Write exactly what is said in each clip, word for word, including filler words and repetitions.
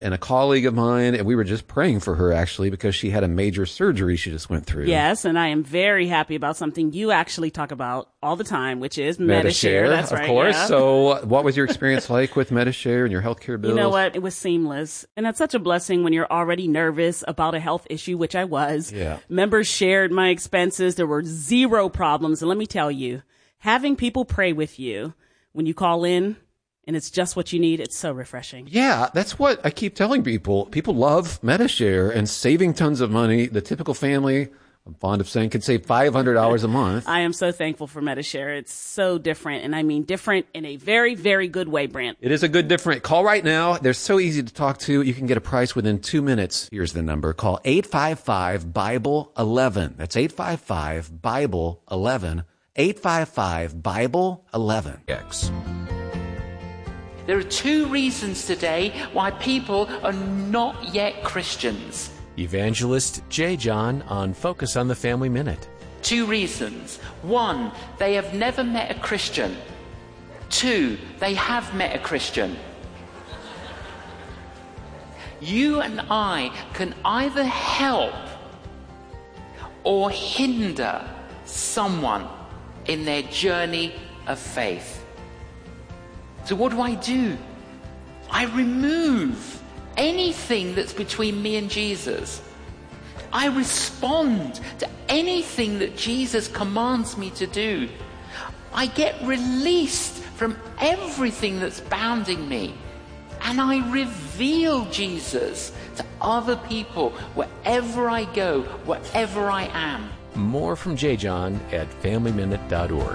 and a colleague of mine, and we were just praying for her, actually, because she had a major surgery she just went through. Yes, and I am very happy about something you actually talk about all the time, which is Medi-Share. Medi-Share, That's of right, course. yeah. So what was your experience like with Medi-Share and your healthcare bills? You know what? It was seamless. And that's such a blessing when you're already nervous about a health issue, which I was. Yeah. Members shared my expenses. There were zero problems. And let me tell you, having people pray with you when you call in, and it's just what you need, it's so refreshing. Yeah, that's what I keep telling people. People love Medi-Share and saving tons of money. The typical family, I'm fond of saying, can save five hundred dollars a month. I am so thankful for Medi-Share. It's so different, and I mean different in a very, very good way, Brent. It is a good different. Call right now. They're so easy to talk to. You can get a price within two minutes. Here's the number. Call eight five five, Bible eleven. That's eight five five, Bible eleven. eight five five, Bible eleven. X. There are two reasons today why people are not yet Christians. Evangelist J. John on Focus on the Family Minute. Two reasons. One, they have never met a Christian. Two, they have met a Christian. You and I can either help or hinder someone in their journey of faith. So what do I do? I remove anything that's between me and Jesus. I respond to anything that Jesus commands me to do. I get released from everything that's bounding me. And I reveal Jesus to other people wherever I go, wherever I am. More from J. John at family minute dot org.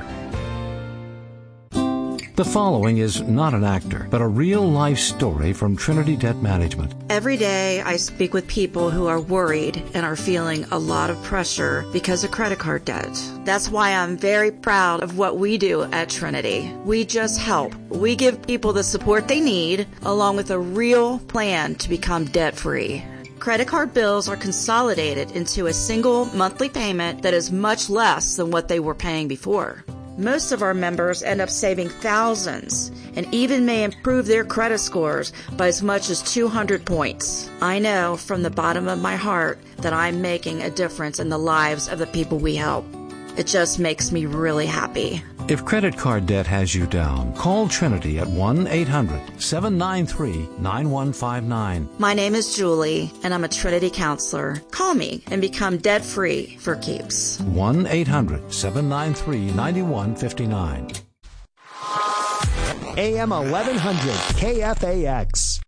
The following is not an actor, but a real-life story from Trinity Debt Management. Every day I speak with people who are worried and are feeling a lot of pressure because of credit card debt. That's why I'm very proud of what we do at Trinity. We just help. We give people the support they need, along with a real plan to become debt-free. Credit card bills are consolidated into a single monthly payment that is much less than what they were paying before. Most of our members end up saving thousands and even may improve their credit scores by as much as two hundred points. I know from the bottom of my heart that I'm making a difference in the lives of the people we help. It just makes me really happy. If credit card debt has you down, call Trinity at one eight hundred, seven nine three, nine one five nine. My name is Julie, and I'm a Trinity counselor. Call me and become debt-free for keeps. one eight hundred, seven nine three, nine one five nine. A M eleven hundred K F A X.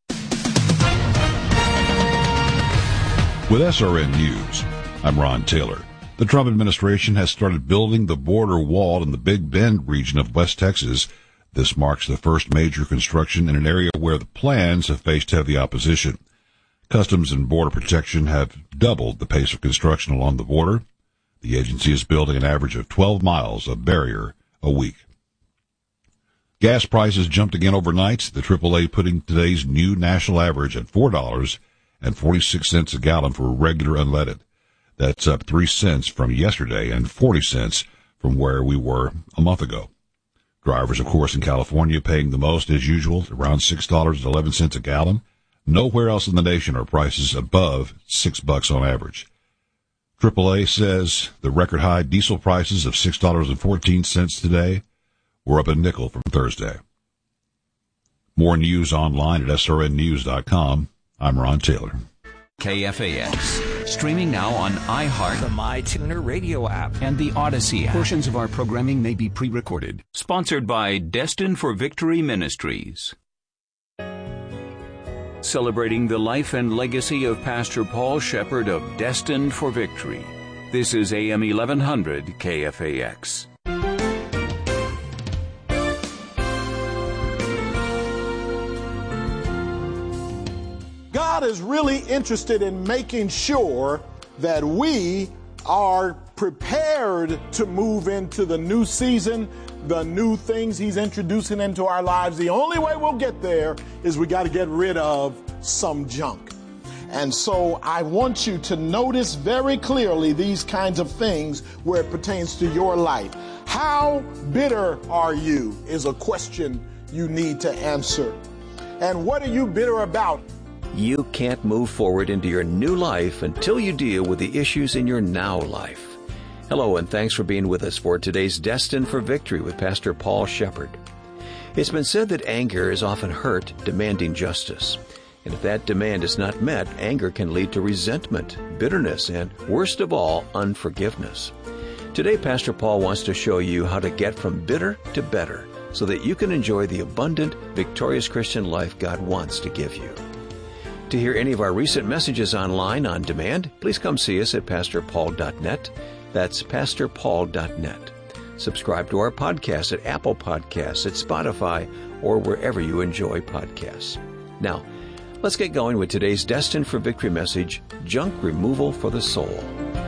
With S R N News, I'm Ron Taylor. The Trump administration has started building the border wall in the Big Bend region of West Texas. This marks the first major construction in an area where the plans have faced heavy opposition. Customs and Border Protection have doubled the pace of construction along the border. The agency is building an average of twelve miles of barrier a week. Gas prices jumped again overnight, the triple A putting today's new national average at four dollars and forty-six cents a gallon for regular unleaded. That's up three cents from yesterday and forty cents from where we were a month ago. Drivers, of course, in California paying the most as usual, around six dollars and eleven cents a gallon. Nowhere else in the nation are prices above six bucks on average. triple A says the record high diesel prices of six dollars and fourteen cents today were up a nickel from Thursday. More news online at S R N news dot com. I'm Ron Taylor. K F A X. Streaming now on iHeart, the MyTuner radio app, and the Odyssey app. Portions of our programming may be pre-recorded. Sponsored by Destined for Victory Ministries. Celebrating the life and legacy of Pastor Paul Shepherd of Destined for Victory. This is A M eleven hundred K F A X. God is really interested in making sure that we are prepared to move into the new season, the new things he's introducing into our lives. The only way we'll get there is we got to get rid of some junk. And so I want you to notice very clearly these kinds of things where it pertains to your life. How bitter are you is a question you need to answer. And what are you bitter about? You can't move forward into your new life until you deal with the issues in your now life. Hello, and thanks for being with us for today's Destined for Victory with Pastor Paul Shepard. It's been said that anger is often hurt, demanding justice. And if that demand is not met, anger can lead to resentment, bitterness, and worst of all, unforgiveness. Today, Pastor Paul wants to show you how to get from bitter to better so that you can enjoy the abundant, victorious Christian life God wants to give you. To hear any of our recent messages online on demand, please come see us at pastor paul dot net. That's pastor paul dot net. Subscribe to our podcast at Apple Podcasts, at Spotify, or wherever you enjoy podcasts. Now, let's get going with today's Destined for Victory message, Junk Removal for the Soul.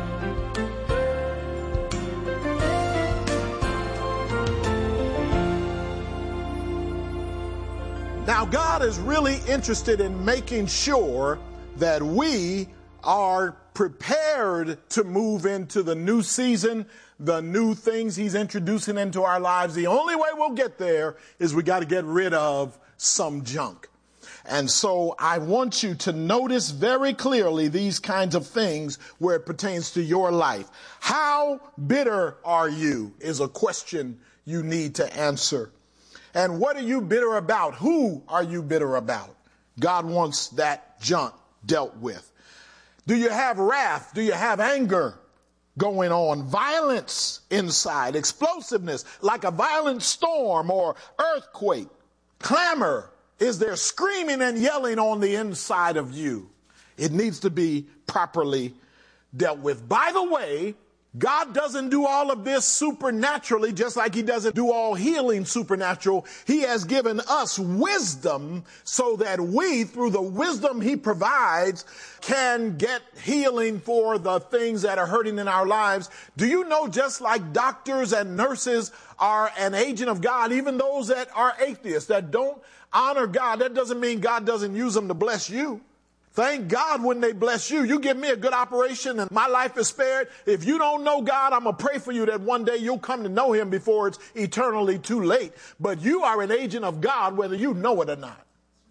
Now, God is really interested in making sure that we are prepared to move into the new season, the new things He's introducing into our lives. The only way we'll get there is we got to get rid of some junk. And so I want you to notice very clearly these kinds of things where it pertains to your life. How bitter are you is a question you need to answer. And what are you bitter about? Who are you bitter about? God wants that junk dealt with. Do you have wrath? Do you have anger going on? Violence inside, explosiveness like a violent storm or earthquake. Clamor. Is there screaming and yelling on the inside of you? It needs to be properly dealt with. By the way, God doesn't do all of this supernaturally, just like He doesn't do all healing supernatural. He has given us wisdom so that we, through the wisdom He provides, can get healing for the things that are hurting in our lives. Do you know, just like doctors and nurses are an agent of God, even those that are atheists, that don't honor God, that doesn't mean God doesn't use them to bless you. Thank God when they bless you. You give me a good operation and my life is spared. If you don't know God, I'm going to pray for you that one day you'll come to know Him before it's eternally too late. But you are an agent of God whether you know it or not.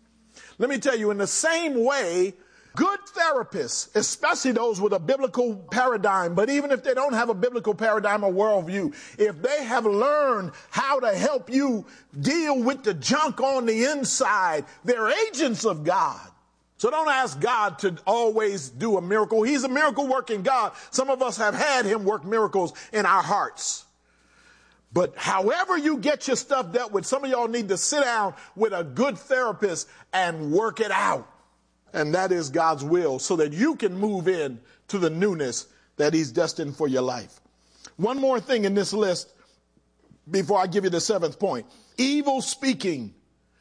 Let me tell you, in the same way, good therapists, especially those with a biblical paradigm, but even if they don't have a biblical paradigm or worldview, if they have learned how to help you deal with the junk on the inside, they're agents of God. So don't ask God to always do a miracle. He's a miracle working God. Some of us have had Him work miracles in our hearts. But however you get your stuff dealt with, some of y'all need to sit down with a good therapist and work it out. And that is God's will, so that you can move in to the newness that He's destined for your life. One more thing in this list before I give you the seventh point. Evil speaking.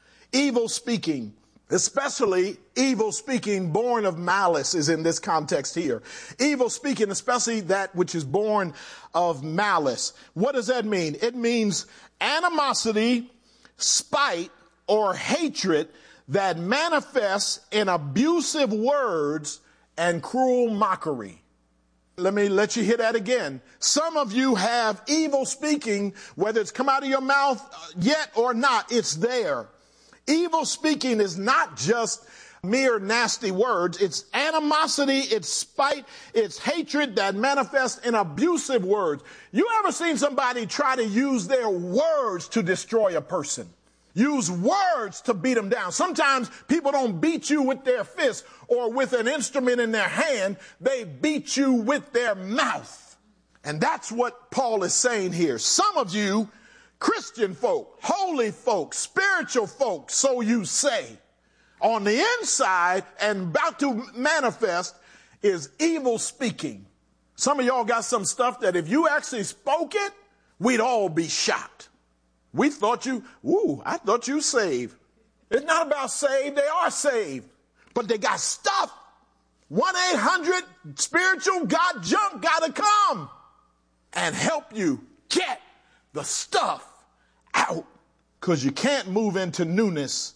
Evil speaking. Especially evil speaking born of malice is in this context here. Evil speaking, especially that which is born of malice. What does that mean? It means animosity, spite, or hatred that manifests in abusive words and cruel mockery. Let me let you hear that again. Some of you have evil speaking, whether it's come out of your mouth yet or not, it's there. Evil speaking is not just mere nasty words. It's animosity, it's spite, it's hatred that manifests in abusive words. You ever seen somebody try to use their words to destroy a person? Use words to beat them down. Sometimes people don't beat you with their fist or with an instrument in their hand. They beat you with their mouth. And that's what Paul is saying here. Some of you Christian folk, holy folk, spiritual folk, so you say, on the inside and about to manifest is evil speaking. Some of y'all got some stuff that if you actually spoke it, we'd all be shocked. We thought you, ooh, I thought you saved. It's not about saved, they are saved. But they got stuff. one eight hundred spiritual got junk gotta come and help you get the stuff out, because you can't move into newness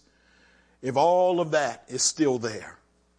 if all of that is still there.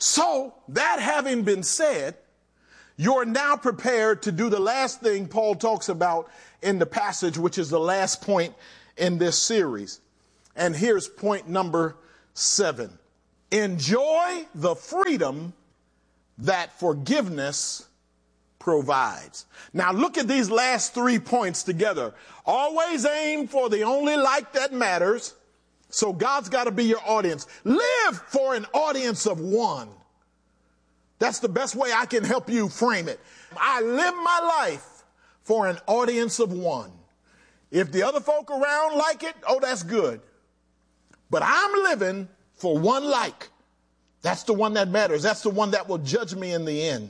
So that having been said, you're now prepared to do the last thing Paul talks about in the passage, which is the last point in this series. And here's point number seven. Enjoy the freedom that forgiveness provides. Now look at these last three points together. Always aim for the only like that matters. So God's got to be your audience. Live for an audience of one. That's the best way I can help you frame it. I live my life for an audience of one. If the other folk around like it, oh, that's good. But I'm living for one like. That's the one that matters. That's the one that will judge me in the end.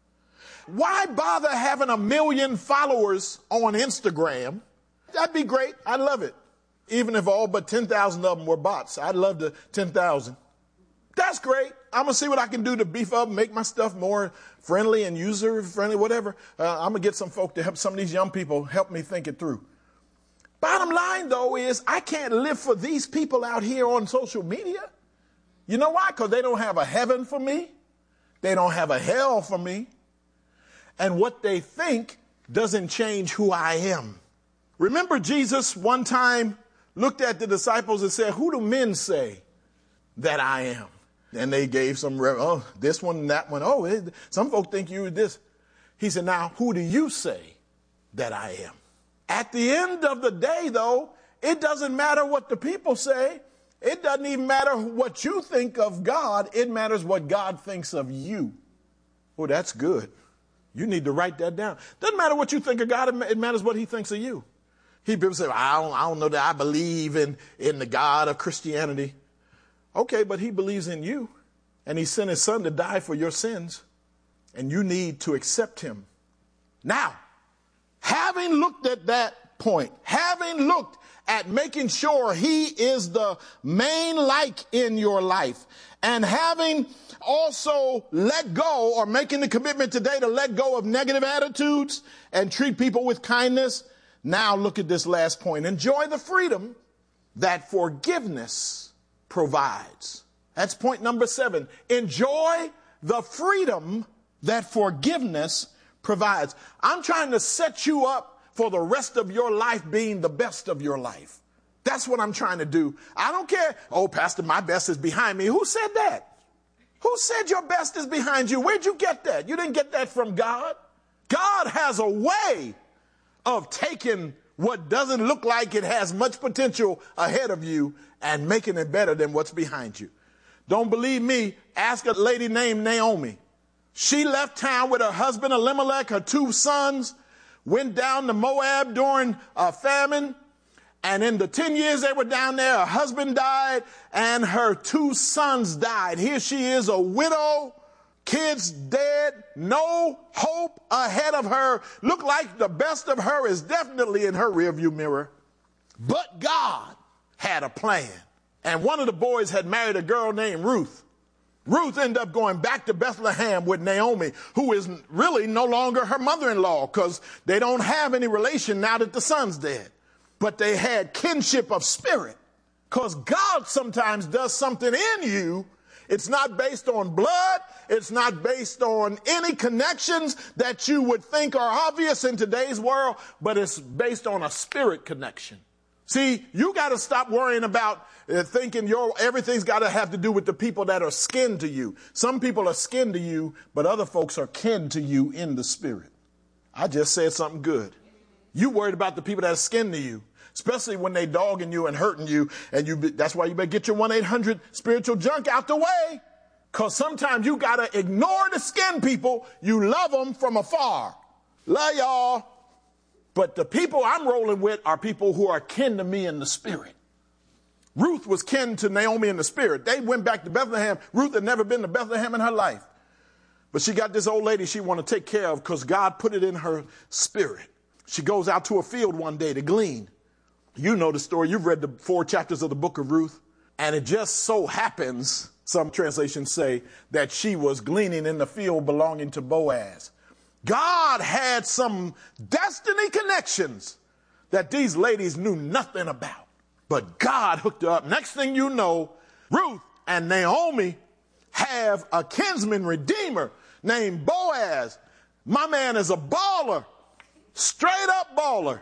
Why bother having a million followers on Instagram? That'd be great. I'd love it. Even if all but ten thousand of them were bots. I'd love the ten thousand. That's great. I'm going to see what I can do to beef up, make my stuff more friendly and user friendly, whatever. Uh, I'm going to get some folk to help some of these young people help me think it through. Bottom line, though, is I can't live for these people out here on social media. You know why? Because they don't have a heaven for me. They don't have a hell for me. And what they think doesn't change who I am. Remember, Jesus one time looked at the disciples and said, who do men say that I am? And they gave some, oh, this one, that one. Oh, it, some folk think you this. He said, now, who do you say that I am? At the end of the day, though, it doesn't matter what the people say. It doesn't even matter what you think of God. It matters what God thinks of you. Oh, that's good. You need to write that down. Doesn't matter what you think of God. It matters what he thinks of you. He people say, I don't, I don't know that I believe in, in the God of Christianity. Okay, but he believes in you, and he sent his son to die for your sins, and you need to accept him. Now, having looked at that point, having looked at making sure he is the main like in your life, and having also let go or making the commitment today to let go of negative attitudes and treat people with kindness, now look at this last point. Enjoy the freedom that forgiveness provides. That's point number seven. Enjoy the freedom that forgiveness provides. I'm trying to set you up for the rest of your life being the best of your life. That's what I'm trying to do. I don't care. Oh, Pastor, my best is behind me. Who said that? Who said your best is behind you? Where'd you get that? You didn't get that from God. God has a way of taking what doesn't look like it has much potential ahead of you and making it better than what's behind you. Don't believe me? Ask a lady named Naomi. She left town with her husband Elimelech, her two sons, went down to Moab during a famine. And in the ten years they were down there, her husband died and her two sons died. Here she is, a widow, kids dead, no hope ahead of her. Look like the best of her is definitely in her rearview mirror. But God had a plan. And one of the boys had married a girl named Ruth. Ruth ended up going back to Bethlehem with Naomi, who is really no longer her mother-in-law because they don't have any relation now that the son's dead. But they had kinship of spirit because God sometimes does something in you. It's not based on blood. It's not based on any connections that you would think are obvious in today's world, but it's based on a spirit connection. See, you got to stop worrying about uh, thinking your everything's got to have to do with the people that are kin to you. Some people are kin to you, but other folks are kin to you in the spirit. I just said something good. You worried about the people that are kin to you, especially when they dogging you and hurting you. And you, that's why you better get your one eight hundred spiritual junk out the way. Because sometimes you got to ignore the skin people. You love them from afar. Love y'all. But the people I'm rolling with are people who are kin to me in the spirit. Ruth was kin to Naomi in the spirit. They went back to Bethlehem. Ruth had never been to Bethlehem in her life. But she got this old lady she wanted to take care of because God put it in her spirit. She goes out to a field one day to glean. You know the story. You've read the four chapters of the book of Ruth. And it just so happens, some translations say, that she was gleaning in the field belonging to Boaz. God had some destiny connections that these ladies knew nothing about. But God hooked her up. Next thing you know, Ruth and Naomi have a kinsman redeemer named Boaz. My man is a baller, straight up baller.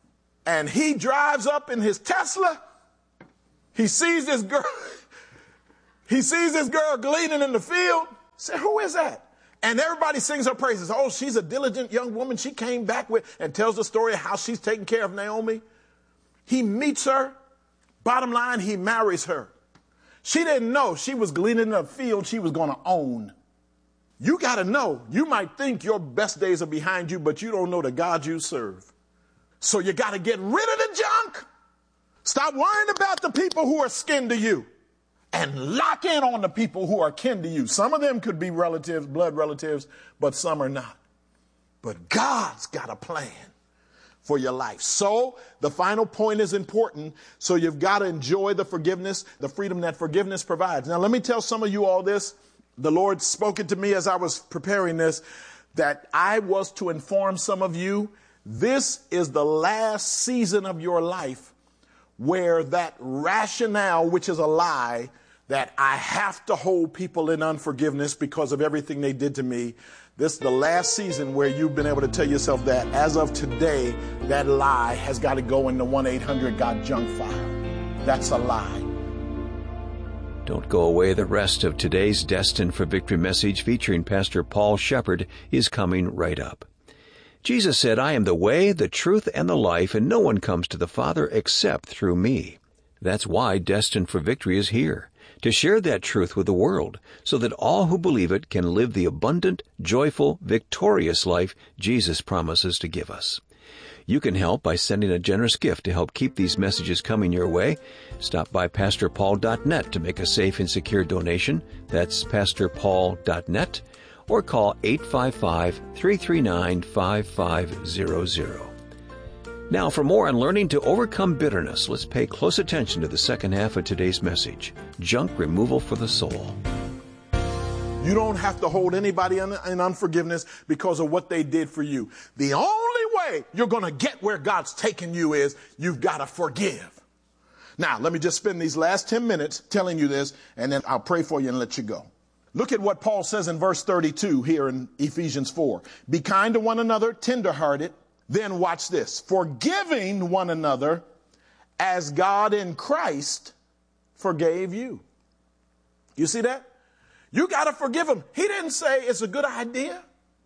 And he drives up in his Tesla. He sees this girl. He sees this girl gleaning in the field. Say, who is that? And everybody sings her praises. Oh, she's a diligent young woman. She came back with and tells the story of how she's taking care of Naomi. He meets her. Bottom line, he marries her. She didn't know she was gleaning in a field she was going to own. You got to know, you might think your best days are behind you, but you don't know the God you serve. So you got to get rid of the junk. Stop worrying about the people who are skin to you and lock in on the people who are kin to you. Some of them could be relatives, blood relatives, but some are not. But God's got a plan for your life. So the final point is important. So you've got to enjoy the forgiveness, the freedom that forgiveness provides. Now, let me tell some of you all this. The Lord spoke it to me as I was preparing this, that I was to inform some of you, this is the last season of your life where that rationale, which is a lie, that I have to hold people in unforgiveness because of everything they did to me. This is the last season where you've been able to tell yourself that as of today, that lie has got to go in the one eight hundred got junk file. That's a lie. Don't go away. The rest of today's Destined for Victory message featuring Pastor Paul Shepard is coming right up. Jesus said, I am the way, the truth, and the life, and no one comes to the Father except through me. That's why Destined for Victory is here, to share that truth with the world, so that all who believe it can live the abundant, joyful, victorious life Jesus promises to give us. You can help by sending a generous gift to help keep these messages coming your way. Stop by pastor paul dot net to make a safe and secure donation. That's pastor paul dot net. Or call eight five five, three three nine, five five zero zero. Now, for more on learning to overcome bitterness, let's pay close attention to the second half of today's message, Junk Removal for the Soul. You don't have to hold anybody in, in unforgiveness because of what they did for you. The only way you're going to get where God's taking you is you've got to forgive. Now, let me just spend these last ten minutes telling you this, and then I'll pray for you and let you go. Look at what Paul says in verse thirty-two here in Ephesians four. Be kind to one another, tenderhearted. Then watch this. Forgiving one another as God in Christ forgave you. You see that? You got to forgive him. He didn't say it's a good idea.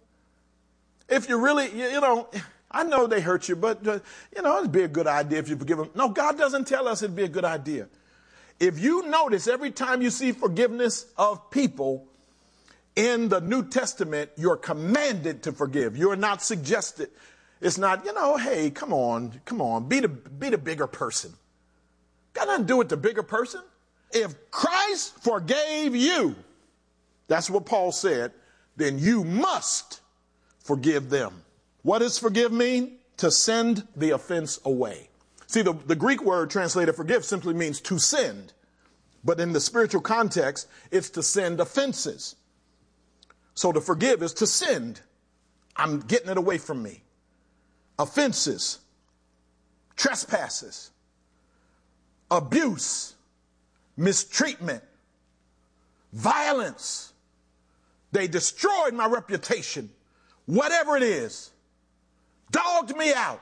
If you really, you, you know, I know they hurt you, but, uh, you know, it'd be a good idea if you forgive them. No, God doesn't tell us it'd be a good idea. If you notice, every time you see forgiveness of people in the New Testament, you're commanded to forgive. You're not suggested. It's not, you know, hey, come on, come on, be the, be the bigger person. Got nothing to do with the bigger person. If Christ forgave you, that's what Paul said, then you must forgive them. What does forgive mean? To send the offense away. See, the, the Greek word translated forgive simply means to send. But in the spiritual context, it's to send offenses. So to forgive is to send. I'm getting it away from me. Offenses, trespasses, abuse, mistreatment, violence. They destroyed my reputation. Whatever it is, dogged me out.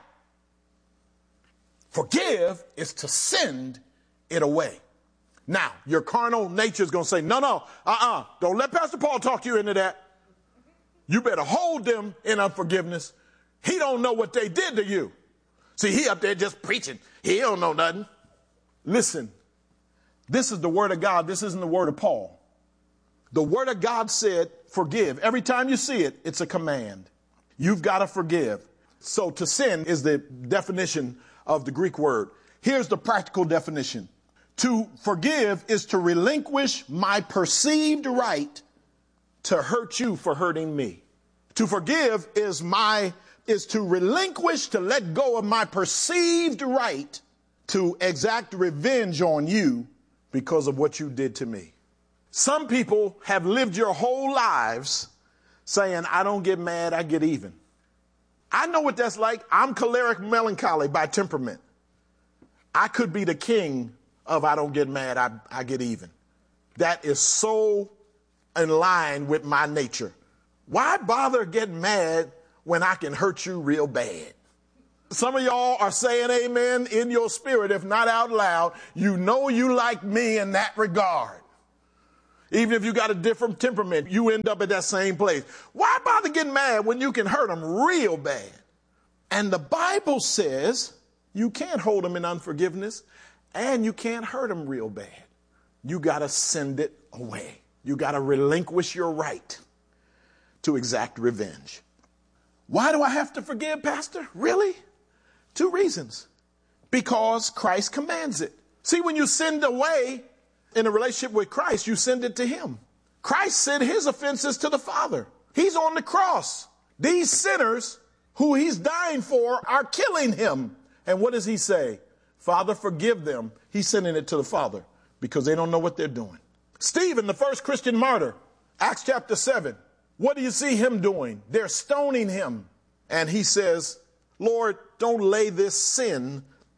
Forgive is to send it away. Now, your carnal nature is going to say, no, no, uh-uh, don't let Pastor Paul talk you into that. You better hold them in unforgiveness. He don't know what they did to you. See, he up there just preaching. He don't know nothing. Listen, this is the word of God. This isn't the word of Paul. The word of God said, forgive. Every time you see it, it's a command. You've got to forgive. So to sin is the definition of the Greek word. Here's the practical definition. To forgive is to relinquish my perceived right to hurt you for hurting me. To forgive is my is to relinquish, to let go of my perceived right to exact revenge on you because of what you did to me. Some people have lived your whole lives saying, I don't get mad, I get even. I know what that's like. I'm choleric melancholy by temperament. I could be the king of I don't get mad, I, I get even. That is so in line with my nature. Why bother getting mad when I can hurt you real bad? Some of y'all are saying amen in your spirit, if not out loud. You know you like me in that regard. Even if you got a different temperament, you end up at that same place. Why bother getting mad when you can hurt them real bad? And the Bible says you can't hold them in unforgiveness and you can't hurt them real bad. You got to send it away. You got to relinquish your right to exact revenge. Why do I have to forgive, Pastor? Really? Two reasons. Because Christ commands it. See, when you send away in a relationship with Christ, you send it to him. Christ sent his offenses to the Father. He's on the cross. These sinners who he's dying for are killing him. And what does he say? Father, forgive them. He's sending it to the Father because they don't know what they're doing. Stephen, the first Christian martyr, Acts chapter seven. What do you see him doing? They're stoning him. And he says, Lord, don't lay this sin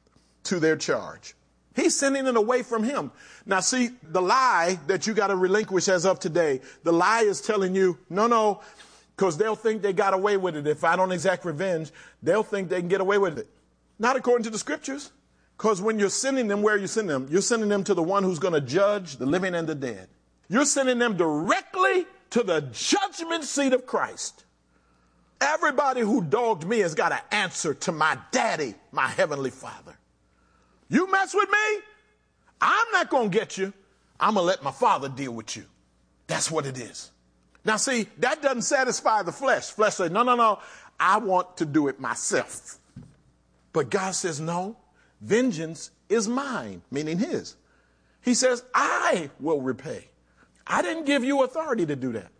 to their charge. He's sending it away from him. Now, see, the lie that you got to relinquish as of today, the lie is telling you, no, no, because they'll think they got away with it. If I don't exact revenge, they'll think they can get away with it. Not according to the scriptures, because when you're sending them, where are you sending them? You're sending them to the one who's going to judge the living and the dead. You're sending them directly to the judgment seat of Christ. Everybody who dogged me has got to answer to my daddy, my heavenly Father. You mess with me, I'm not going to get you. I'm going to let my Father deal with you. That's what it is. Now, see, that doesn't satisfy the flesh. Flesh says, no, no, no, I want to do it myself. But God says, no, vengeance is mine, meaning his. He says, I will repay. I didn't give you authority to do that.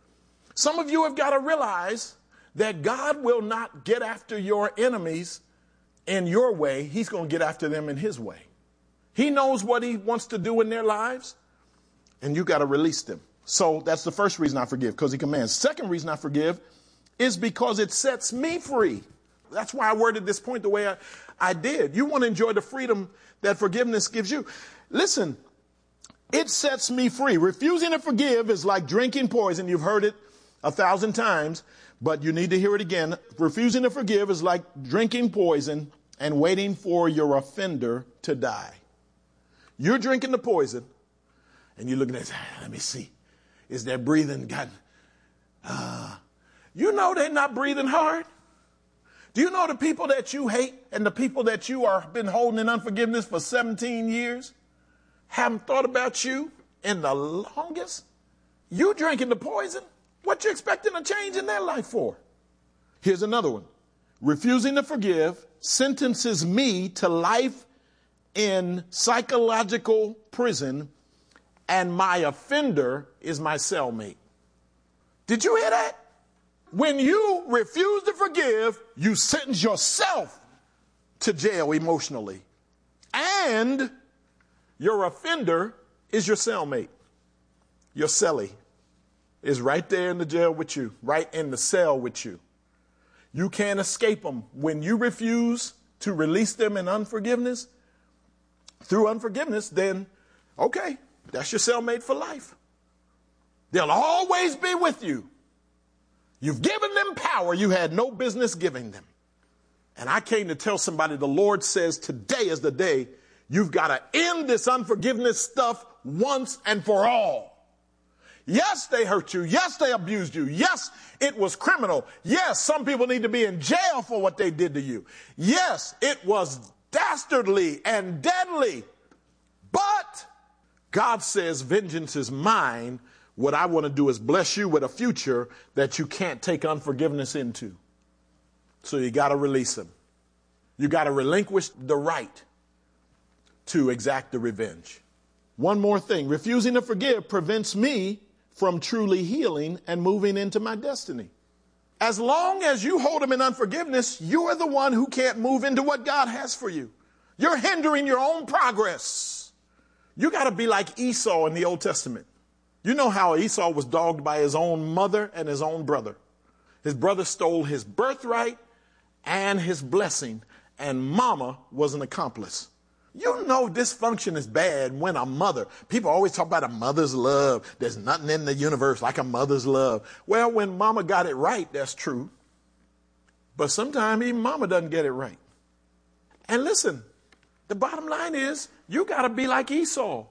Some of you have got to realize that God will not get after your enemies in your way. He's going to get after them in his way. He knows what he wants to do in their lives, and you got to release them. So that's the first reason I forgive, because he commands. Second reason I forgive is because it sets me free. That's why I worded this point the way I, I did. You want to enjoy the freedom that forgiveness gives you. Listen, it sets me free. Refusing to forgive is like drinking poison. You've heard it a thousand times, but you need to hear it again. Refusing to forgive is like drinking poison and waiting for your offender to die. You're drinking the poison, and you're looking at it, let me see. Is their breathing gotten? Uh, you know they're not breathing hard. Do you know the people that you hate and the people that you are been holding in unforgiveness for seventeen years haven't thought about you in the longest? You drinking the poison? What you expecting a change in their life for? Here's another one. Refusing to forgive sentences me to life in psychological prison, and my offender is my cellmate. Did you hear that? When you refuse to forgive, you sentence yourself to jail emotionally. And your offender is your cellmate. Your cellie is right there in the jail with you, right in the cell with you. You can't escape them. When you refuse to release them in unforgiveness, through unforgiveness, then, okay, that's your cellmate for life. They'll always be with you. You've given them power you had no business giving them. And I came to tell somebody the Lord says today is the day you've got to end this unforgiveness stuff once and for all. Yes, they hurt you. Yes, they abused you. Yes, it was criminal. Yes, some people need to be in jail for what they did to you. Yes, it was dastardly and deadly. But God says, vengeance is mine. What I want to do is bless you with a future that you can't take unforgiveness into. So you got to release them. You got to relinquish the right to exact the revenge. One more thing. Refusing to forgive prevents me from truly healing and moving into my destiny. As long as you hold them in unforgiveness, you are the one who can't move into what God has for you. You're hindering your own progress. You got to be like Esau in the Old Testament. You know how Esau was dogged by his own mother and his own brother. His brother stole his birthright and his blessing, and mama was an accomplice. You know dysfunction is bad when a mother, people always talk about a mother's love. There's nothing in the universe like a mother's love. Well, when mama got it right, that's true. But sometimes even mama doesn't get it right. And listen, the bottom line is you got to be like Esau.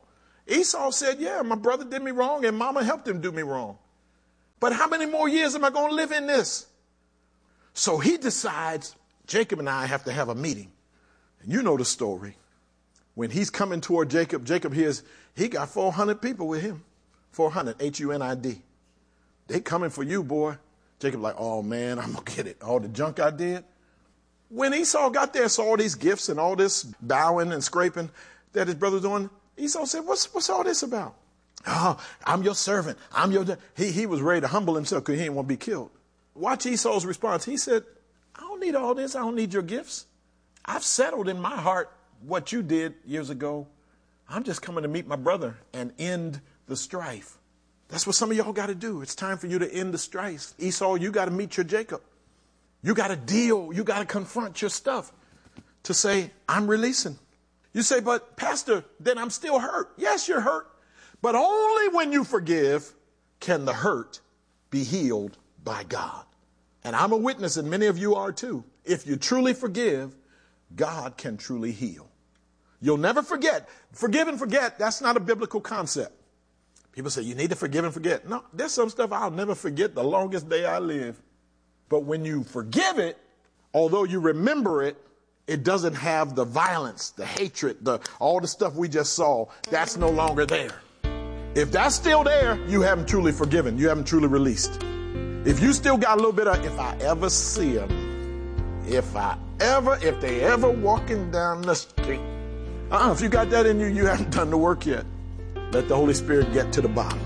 Esau said, yeah, my brother did me wrong and mama helped him do me wrong. But how many more years am I going to live in this? So he decides, Jacob and I have to have a meeting. And you know the story. When he's coming toward Jacob, Jacob hears he got four hundred people with him. four hundred, H U N I D. They coming for you, boy. Jacob like, oh, man, I'm going to get it. All the junk I did. When Esau got there, saw all these gifts and all this bowing and scraping that his brother's doing, Esau said, what's, what's all this about? Oh, I'm your servant. I'm your... He, he was ready to humble himself because he didn't want to be killed. Watch Esau's response. He said, I don't need all this. I don't need your gifts. I've settled in my heart what you did years ago. I'm just coming to meet my brother and end the strife. That's what some of y'all got to do. It's time for you to end the strife. Esau, you got to meet your Jacob. You got to deal. You got to confront your stuff to say, I'm releasing. You say, but Pastor, then I'm still hurt. Yes, you're hurt. But only when you forgive can the hurt be healed by God. And I'm a witness, and many of you are too. If you truly forgive, God can truly heal. You'll never forget. Forgive and forget, that's not a biblical concept. People say, you need to forgive and forget. No, there's some stuff I'll never forget the longest day I live. But when you forgive it, although you remember it, it doesn't have the violence, the hatred, the all the stuff we just saw. That's no longer there. If that's still there, you haven't truly forgiven. You haven't truly released. If you still got a little bit of, if I ever see them, if I ever, if they ever walking down the street, uh-uh, if you got that in you, you haven't done the work yet. Let the Holy Spirit get to the bottom.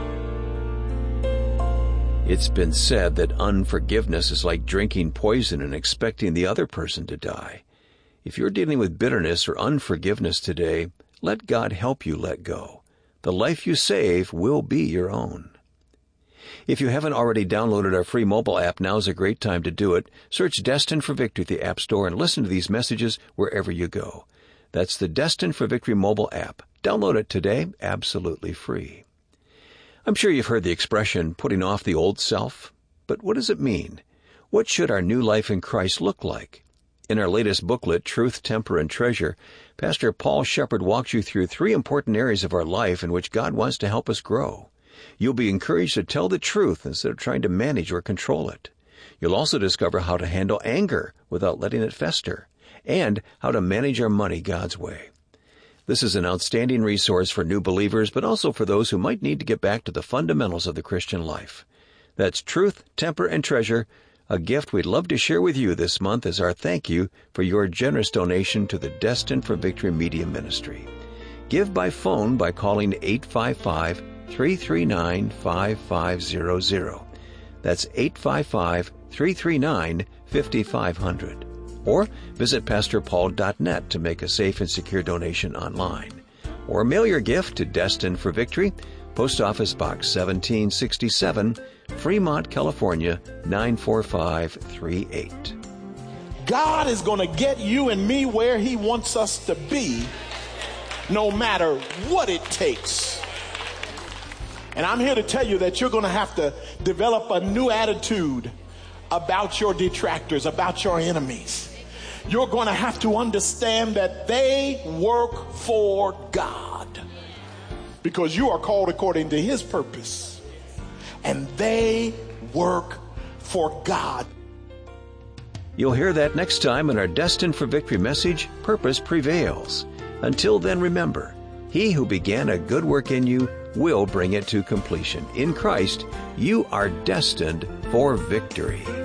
It's been said that unforgiveness is like drinking poison and expecting the other person to die. If you're dealing with bitterness or unforgiveness today, let God help you let go. The life you save will be your own. If you haven't already downloaded our free mobile app, now's a great time to do it. Search Destined for Victory at the App Store and listen to these messages wherever you go. That's the Destined for Victory mobile app. Download it today, absolutely free. I'm sure you've heard the expression, putting off the old self. But what does it mean? What should our new life in Christ look like? In our latest booklet, Truth, Temper, and Treasure, Pastor Paul Shepard walks you through three important areas of our life in which God wants to help us grow. You'll be encouraged to tell the truth instead of trying to manage or control it. You'll also discover how to handle anger without letting it fester, and how to manage our money God's way. This is an outstanding resource for new believers, but also for those who might need to get back to the fundamentals of the Christian life. That's Truth, Temper, and Treasure, a gift we'd love to share with you this month as our thank you for your generous donation to the Destined for Victory Media Ministry. Give by phone by calling eight five five, three three nine, five five zero zero. That's eight five five, three three nine, five five zero zero. Or visit pastor paul dot net to make a safe and secure donation online. Or mail your gift to Destined for Victory, Post Office Box seventeen sixty-seven, Fremont, California, nine four five three eight. God is going to get you and me where He wants us to be, no matter what it takes. And I'm here to tell you that you're going to have to develop a new attitude about your detractors, about your enemies. You're going to have to understand that they work for God, because you are called according to His purpose, and they work for God. You'll hear that next time in our Destined for Victory message, Purpose Prevails. Until then, remember, He who began a good work in you will bring it to completion. In Christ, you are destined for victory.